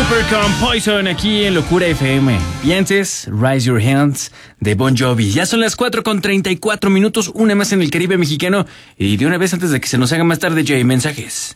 Super con Poison aquí en Locura FM. Y antes, Raise Your Hands de Bon Jovi. Ya son las 4:34, una más en el Caribe mexicano. Y de una vez antes de que se nos haga más tarde, Jay, mensajes.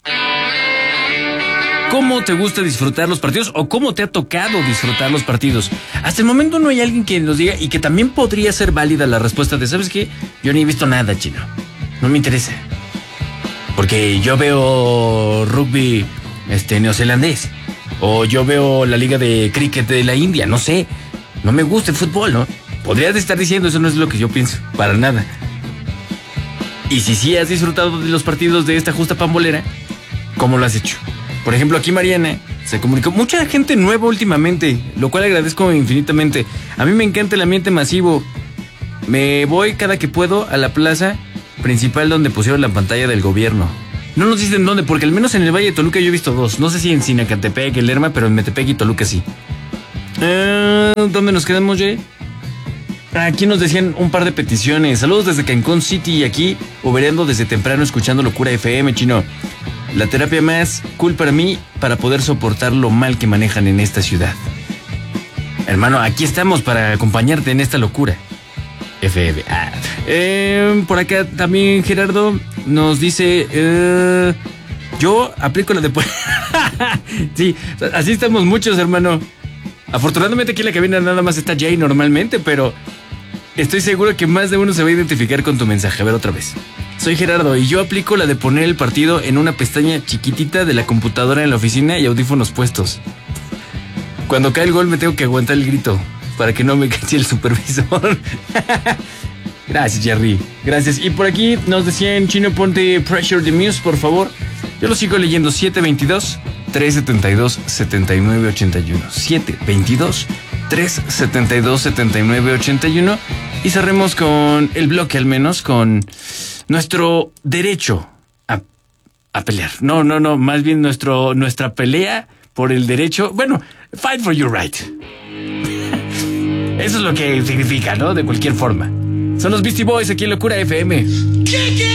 ¿Cómo te gusta disfrutar los partidos o cómo te ha tocado disfrutar los partidos? Hasta el momento no hay alguien que nos diga y que también podría ser válida la respuesta de, ¿sabes qué? Yo ni he visto nada, chino. No me interesa. Porque yo veo rugby neozelandés. O yo veo la liga de cricket de la India, no sé. No me gusta el fútbol, ¿no? Podrías estar diciendo, eso no es lo que yo pienso, para nada. Y si sí has disfrutado de los partidos de esta justa pambolera, ¿cómo lo has hecho? Por ejemplo, aquí Mariana se comunicó. Mucha gente nueva últimamente, lo cual agradezco infinitamente. A mí me encanta el ambiente masivo. Me voy cada que puedo a la plaza principal donde pusieron la pantalla del gobierno. No nos dicen dónde, porque al menos en el Valle de Toluca yo he visto dos. No sé si en Sinacantepec, en Lerma, pero en Metepec y Toluca sí. ¿Dónde nos quedamos, Jay? Aquí nos decían un par de peticiones. Saludos desde Cancún City y aquí, ubereando desde temprano, escuchando Locura FM, chino. La terapia más cool para mí, para poder soportar lo mal que manejan en esta ciudad. Hermano, aquí estamos para acompañarte en esta locura. FM. Por acá también Gerardo nos dice, yo aplico la de... Sí, así estamos muchos, hermano. Afortunadamente aquí en la cabina nada más está Jay normalmente, pero estoy seguro que más de uno se va a identificar con tu mensaje. A ver, otra vez. Soy Gerardo y yo aplico la de poner el partido en una pestaña chiquitita de la computadora en la oficina y audífonos puestos. Cuando cae el gol me tengo que aguantar el grito para que no me cache el supervisor. Gracias, Jerry. Gracias. Y por aquí nos decían, chino, ponte Pressure the Muse, por favor. Yo lo sigo leyendo. 722-372-7981. 722-372-7981. Y cerremos con el bloque, al menos, con nuestro derecho a pelear. No, más bien nuestra pelea por el derecho. Bueno, fight for your right. Eso es lo que significa, ¿no? De cualquier forma. Son los Beastie Boys aquí en Locura FM.